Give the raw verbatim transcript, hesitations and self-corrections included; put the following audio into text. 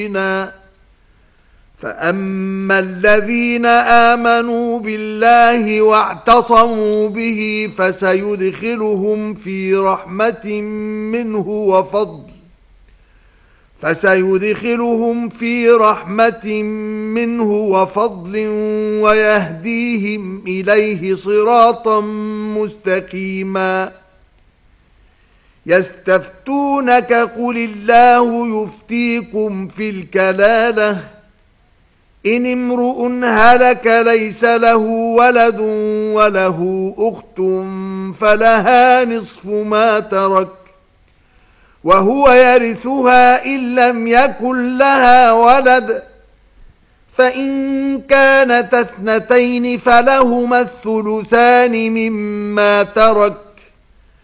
فأما الذين آمنوا بالله واعتصموا به فسيدخلهم في رحمة منه وفضل فسيدخلهم في رحمة منه وفضل ويهديهم إليه صراطا مستقيما. يستفتونك قل الله يفتيكم في الكلالة إن امرؤ هلك ليس له ولد وله أخت فلها نصف ما ترك وهو يرثها إن لم يكن لها ولد فإن كانت اثنتين فلهما الثلثان مما ترك